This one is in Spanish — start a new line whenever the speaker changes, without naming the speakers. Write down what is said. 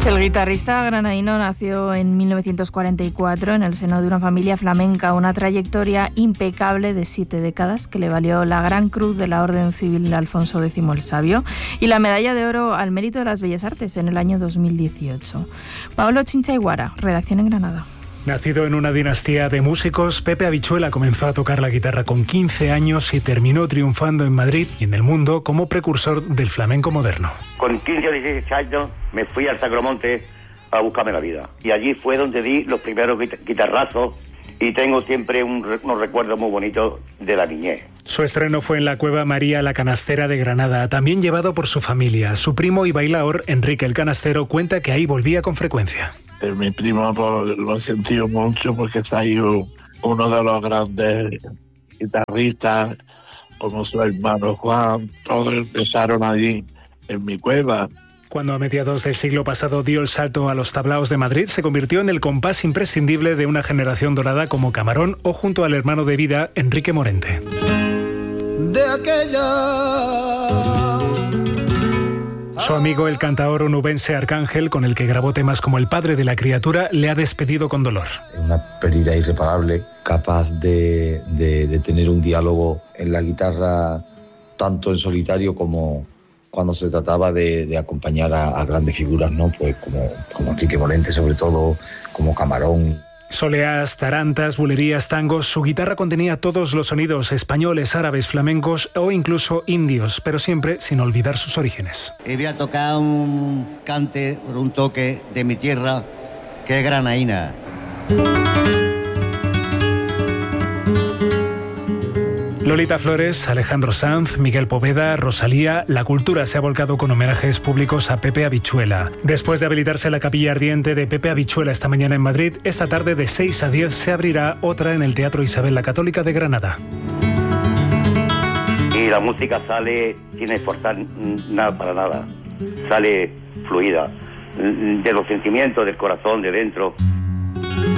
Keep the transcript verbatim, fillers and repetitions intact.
El guitarrista granadino nació en mil novecientos cuarenta y cuatro en el seno de una familia flamenca, una trayectoria impecable de siete décadas que le valió la Gran Cruz de la Orden Civil de Alfonso X el Sabio y la Medalla de Oro al Mérito de las Bellas Artes en el año dos mil dieciocho. Pablo Chinchaiguara, redacción en Granada.
Nacido en una dinastía de músicos, Pepe Habichuela comenzó a tocar la guitarra con quince años y terminó triunfando en Madrid y en el mundo como precursor del flamenco moderno.
Con quince o dieciséis años me fui al Sacromonte a buscarme la vida. Y allí fue donde di los primeros guitarrazos y tengo siempre un, unos recuerdos muy bonitos de la niñez.
Su estreno fue en la Cueva María la Canastera de Granada, también llevado por su familia. Su primo y bailaor, Enrique el Canastero, cuenta que ahí volvía con frecuencia.
Mi primo pues, lo he sentido mucho porque está ahí uno de los grandes guitarristas, como su hermano Juan. Todos empezaron allí en mi cueva.
Cuando a mediados del siglo pasado dio el salto a los tablaos de Madrid, se convirtió en el compás imprescindible de una generación dorada como Camarón o junto al hermano de vida, Enrique Morente.
De aquella...
Su amigo el cantaor onubense Arcángel, con el que grabó temas como El padre de la criatura, le ha despedido con dolor.
Una pérdida irreparable, capaz de, de, de tener un diálogo en la guitarra, tanto en solitario como cuando se trataba de, de acompañar a, a grandes figuras, ¿no? Pues como, como Enrique Morente, sobre todo, como Camarón.
Soleás, tarantas, bulerías, tangos, su guitarra contenía todos los sonidos españoles, árabes, flamencos o incluso indios, pero siempre sin olvidar sus orígenes.
Y voy a tocar un cante, un toque de mi tierra, que es granaína.
Lolita Flores, Alejandro Sanz, Miguel Poveda, Rosalía, la cultura se ha volcado con homenajes públicos a Pepe Habichuela. Después de habilitarse la capilla ardiente de Pepe Habichuela esta mañana en Madrid, esta tarde de seis a diez se abrirá otra en el Teatro Isabel la Católica de Granada.
Y la música sale sin esforzar nada para nada, sale fluida, de los sentimientos, del corazón, de dentro.